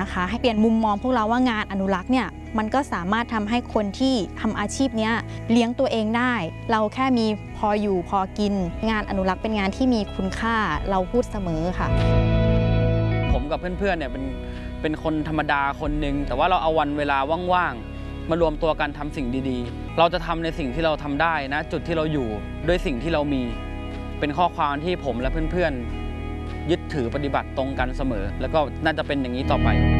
นะคะให้เปลี่ยนมุมมองพวกเราว่างานอนุรักษ์เนี่ยมันก็สามารถทำให้คนที่ทำอาชีพนี้เลี้ยงตัวเองได้เราแค่มีพออยู่พอกินงานอนุรักษ์เป็นงานที่มีคุณค่าเราพูดเสมอค่ะผมกับเพื่อนๆเนี่ยเป็นคนธรรมดาคนหนึ่งแต่ว่าเราเอาวันเวลาว่างๆมารวมตัวกันทำสิ่งดีๆเราจะทำในสิ่งที่เราทำได้นะจุดที่เราอยู่ด้วยสิ่งที่เรามีเป็นข้อความที่ผมและเพื่อนๆยึดถือปฏิบัติตรงกันเสมอแล้วก็น่าจะเป็นอย่างนี้ต่อไป